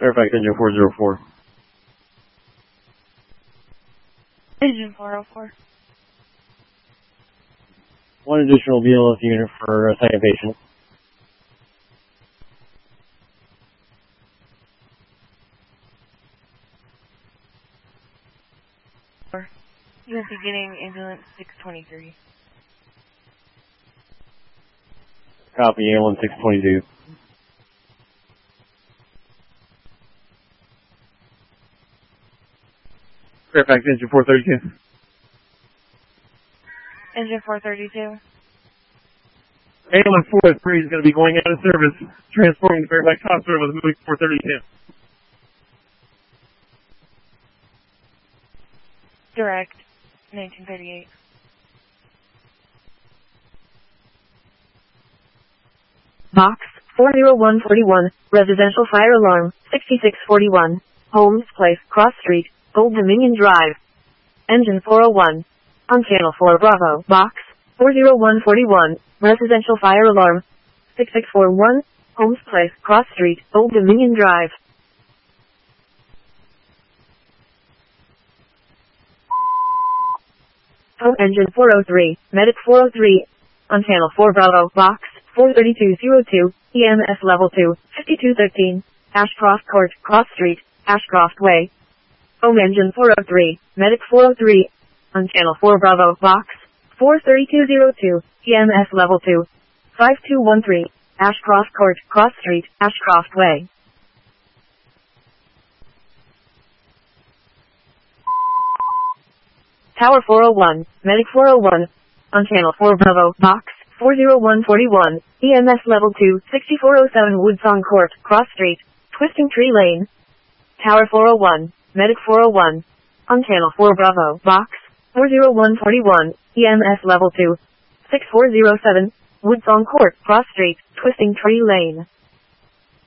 Fairfax Engine 404. Engine 404. One additional BLS unit for a second patient. You will be getting ambulance 623. Copy, ambulance 622. Fairfax Engine 432. Engine 432. Ambulance 403 is going to be going out of service, transporting to Fairfax Hospital with moving 432. Direct, 1938. Box 40141, residential fire alarm, 6641, Holmes Place, Cross Street, Old Dominion Drive. Engine 401. On Channel 4 Bravo. Box 40141, residential fire alarm, 6641, Holmes Place, Cross Street, Old Dominion Drive. Home Engine 403, Medic 403, on Channel 4 Bravo, Box 43202, EMS Level 2, 5213, Ashcroft Court, Cross Street, Ashcroft Way. Home Engine 403, Medic 403, on Channel 4 Bravo, Box 43202, EMS Level 2, 5213, Ashcroft Court, Cross Street, Ashcroft Way. Tower 401, Medic 401, on Channel 4 Bravo, Box 40141, EMS Level 2, 6407 Woodsong Court, Cross Street, Twisting Tree Lane. Tower 401, Medic 401, on Channel 4 Bravo, Box 40141, EMS Level 2, 6407, Woodsong Court, Cross Street, Twisting Tree Lane.